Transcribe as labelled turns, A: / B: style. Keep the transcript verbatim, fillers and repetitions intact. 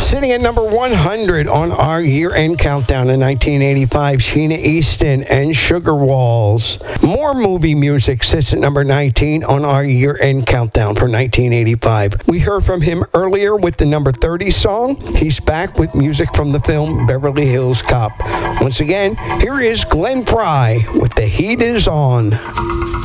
A: Sitting at number one hundred on our year-end countdown in nineteen eighty-five, Sheena Easton and Sugar Walls. More movie music sits at number nineteen on our year-end countdown for nineteen eighty-five. We heard from him earlier with the number thirty song. He's back with music from the film Beverly Hills Cop. Once again, here is Glenn Frey with The Heat Is On.